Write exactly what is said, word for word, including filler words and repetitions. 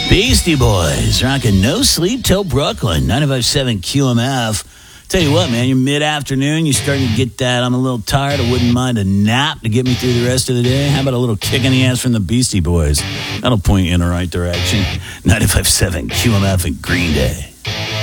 Beastie Boys, rocking No Sleep Till Brooklyn, ninety-five point seven Q M F. Tell you what, man, you're mid-afternoon, you're starting to get that, I'm a little tired, I wouldn't mind a nap to get me through the rest of the day. How about a little kick in the ass from the Beastie Boys? That'll point you in the right direction. ninety-five point seven Q M F and Green Day.